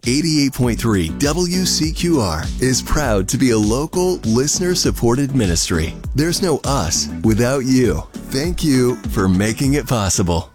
88.3 WCQR is proud to be a local, listener-supported ministry. There's no us without you. Thank you for making it possible.